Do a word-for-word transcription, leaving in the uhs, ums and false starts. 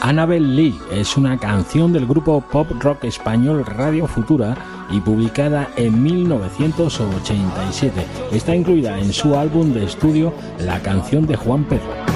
Annabel Lee es una canción del grupo pop rock español Radio Futura y publicada en mil novecientos ochenta y siete. Está incluida en su álbum de estudio La canción de Juan Pedro.